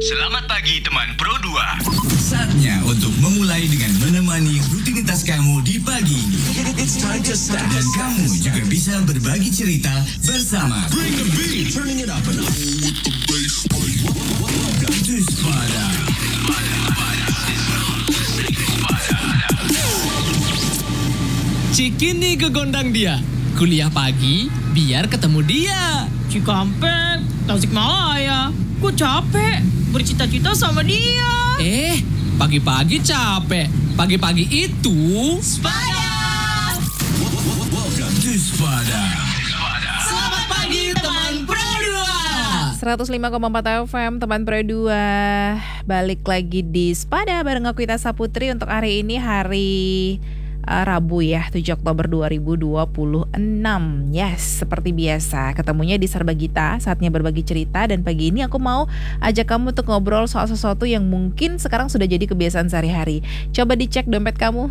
Selamat pagi teman Pro 2. Saatnya untuk memulai dengan menemani rutinitas kamu di pagi ini. Dan kamu juga bisa berbagi cerita bersama Bring the Beat, turning it up and up with the bass. Welcome to Spada. Cikini kegondang dia. Kuliah pagi, biar ketemu dia. Cikampek, Tasikmalaya. Gue capek bercita-cita sama dia. Pagi-pagi capek. Pagi-pagi itu Spada. Welcome to Spada. Selamat pagi teman Pro 2. 105,4 FM teman Pro 2. Balik lagi di Spada bareng aku Ita Saputri untuk hari ini hari Rabu ya, 7 Oktober 2026. Yes, seperti biasa ketemunya di Serbagita, saatnya berbagi cerita. Dan pagi ini aku mau ajak kamu untuk ngobrol soal sesuatu yang mungkin sekarang sudah jadi kebiasaan sehari-hari. Coba dicek dompet kamu.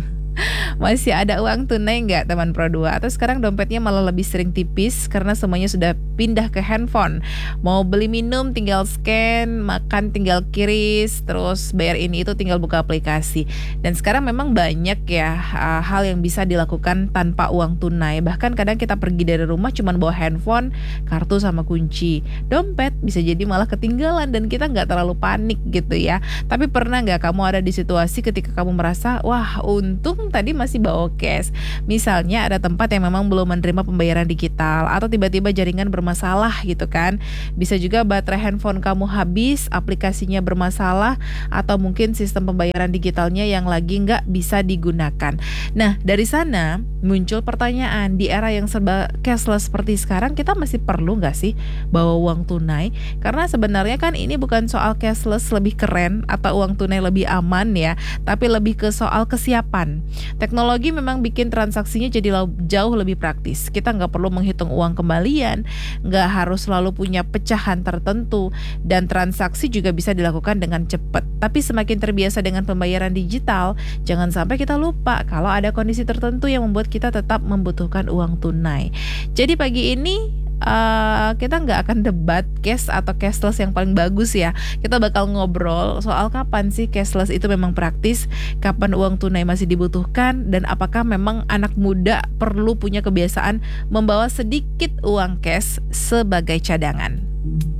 Masih ada uang tunai nggak teman Pro 2? Atau sekarang dompetnya malah lebih sering tipis karena semuanya sudah pindah ke handphone. Mau beli minum tinggal scan, makan tinggal kiris, terus bayar ini itu tinggal buka aplikasi. Dan sekarang memang banyak ya hal yang bisa dilakukan tanpa uang tunai. Bahkan kadang kita pergi dari rumah cuma bawa handphone, kartu sama kunci. Dompet bisa jadi malah ketinggalan dan kita nggak terlalu panik gitu ya. Tapi pernah nggak kamu ada di situasi ketika kamu merasa, wah untung tadi masih bawa cash. Misalnya ada tempat yang memang belum menerima pembayaran digital atau tiba-tiba jaringan bermasalah gitu kan. Bisa juga baterai handphone kamu habis, aplikasinya bermasalah, atau mungkin sistem pembayaran digitalnya yang lagi nggak bisa digunakan. Nah dari sana muncul pertanyaan, di era yang serba cashless seperti sekarang kita masih perlu nggak sih bawa uang tunai? Karena sebenarnya kan ini bukan soal cashless lebih keren atau uang tunai lebih aman ya, tapi lebih ke soal kesiapan. Teknologi memang bikin transaksinya jadi jauh lebih praktis. Kita nggak perlu menghitung uang kembalian, nggak harus selalu punya pecahan tertentu, dan transaksi juga bisa dilakukan dengan cepat. Tapi semakin terbiasa dengan pembayaran digital, jangan sampai kita lupa kalau ada kondisi tertentu yang membuat kita tetap membutuhkan uang tunai. Jadi pagi ini kita nggak akan debat cash atau cashless yang paling bagus ya. Kita bakal ngobrol soal kapan sih cashless itu memang praktis, kapan uang tunai masih dibutuhkan, dan apakah memang anak muda perlu punya kebiasaan membawa sedikit uang cash sebagai cadangan.